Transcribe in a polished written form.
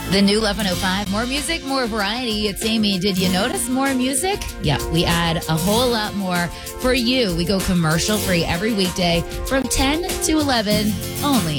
The new 1105, more music, more variety. It's Amy. Did you notice more music? Yeah, we add a whole lot more for you. We go commercial free every weekday from 10 to 11 only